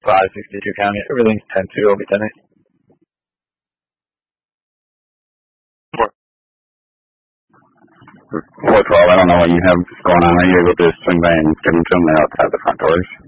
62 county. Everything's 10-2 over tennis. What's all? I don't know what you have going on. Are you able to swing by and give them to them outside the front doors?